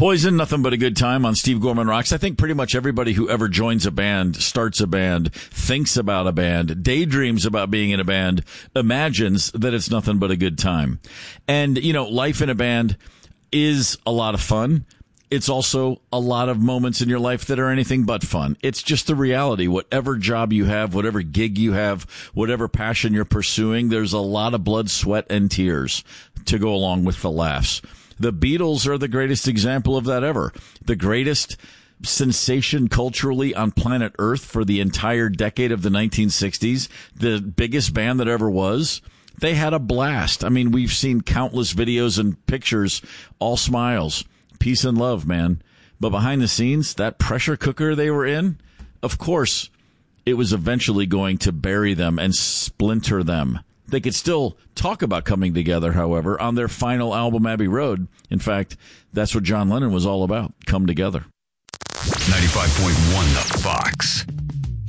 Poison, Nothing But a Good Time on Steve Gorman Rocks. I think pretty much everybody who ever joins a band, starts a band, thinks about a band, daydreams about being in a band, imagines that it's nothing but a good time. And, you know, life in a band is a lot of fun. It's also a lot of moments in your life that are anything but fun. It's just the reality. Whatever job you have, whatever gig you have, whatever passion you're pursuing, there's a lot of blood, sweat, and tears to go along with the laughs. The Beatles are the greatest example of that ever. The greatest sensation culturally on planet Earth for the entire decade of the 1960s. The biggest band that ever was. They had a blast. I mean, we've seen countless videos and pictures, all smiles, peace and love, man. But behind the scenes, that pressure cooker they were in, of course, it was eventually going to bury them and splinter them. They could still talk about coming together, however, on their final album, Abbey Road. In fact, that's what John Lennon was all about, come together. 95.1 The Fox.